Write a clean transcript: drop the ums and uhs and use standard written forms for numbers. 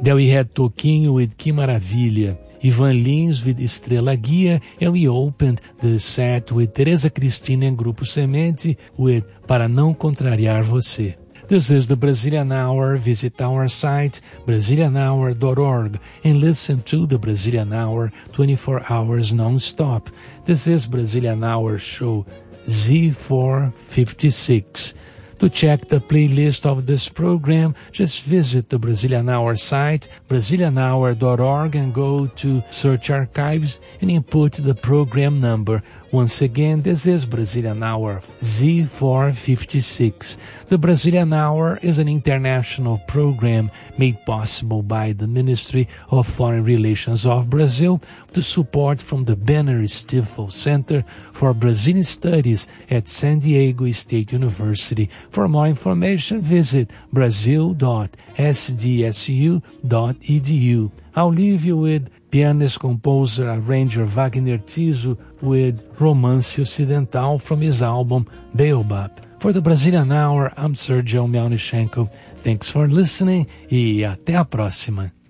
Then we had Toquinho with Que Maravilha, Ivan Lins with Estrela Guia, and we opened the set with Teresa Cristina and Grupo Semente with Para Não Contrariar Você. This is the Brazilian Hour. Visit our site, brazilianhour.org, and listen to the Brazilian Hour 24 hours non-stop. This is Brazilian Hour show Z456. To check the playlist of this program, just visit the Brazilian Hour site, brazilianhour.org, and go to Search Archives and input the program number. Once again, this is Brazilian Hour Z456. The Brazilian Hour is an international program made possible by the Ministry of Foreign Relations of Brazil with support from the Banner Stifel Center for Brazilian Studies at San Diego State University. For more information, visit brazil.sdsu.edu. I'll leave you with pianist, composer, arranger Wagner Tiso with Romance Ocidental from his album Baobab. For the Brazilian Hour, I'm Sergio Melnichenko. Thanks for listening e até a próxima.